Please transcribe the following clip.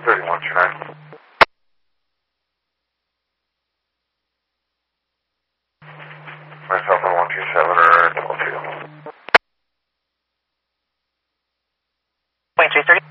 3129. Myself on 127 or 22. Point 330.